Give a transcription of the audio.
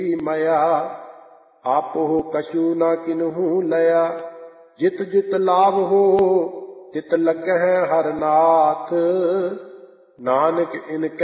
मया आपो कछु न किन्हु लया। जित जित लाभ हो तित लगਹਿ हर नाथ। नानक इनके